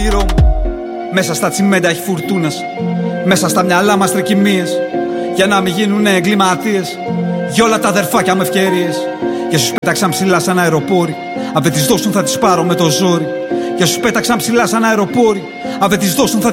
όνειρό μου. Μέσα στα τσιμέντα έχει φουρτούνας, μέσα στα μυαλά μας τρικυμίες. Για να μην γίνουνε εγκληματίες, για όλα τα αδερφάκια με ευκαιρίες. Για όσους πέταξαν ψηλά σαν αεροπόροι, αν δεν τις δώσουν θα τις πάρω με το ζόρι. Για όσους πέταξαν ψηλά σαν αεροπόροι, αν δεν τις δώσουν θα